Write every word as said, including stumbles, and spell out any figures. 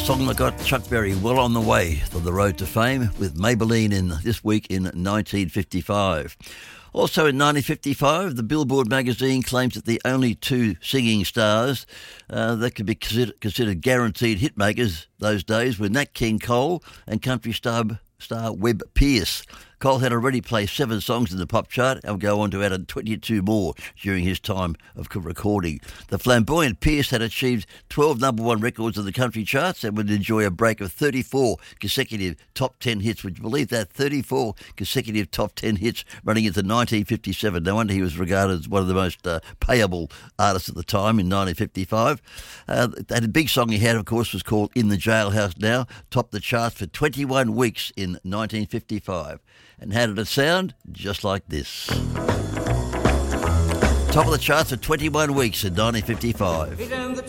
song that got Chuck Berry well on the way for the road to fame with Maybelline in this week in nineteen fifty-five. Also in nineteen fifty-five, the Billboard magazine claims that the only two singing stars uh, that could be considered, considered guaranteed hitmakers those days were Nat King Cole and country star, star Webb Pierce. Cole had already placed seven songs in the pop chart and would go on to add twenty-two more during his time of recording. The flamboyant Pierce had achieved twelve number one records in the country charts and would enjoy a break of thirty-four consecutive top ten hits. Would you believe that? thirty-four consecutive top ten hits running into nineteen fifty-seven. No wonder he was regarded as one of the most uh, payable artists at the time in nineteen fifty-five. Uh, and a big song he had, of course, was called In the Jailhouse Now, topped the charts for twenty-one weeks in nineteen fifty-five. And how did it sound? Just like this. Top of the charts for twenty-one weeks in nineteen fifty-five.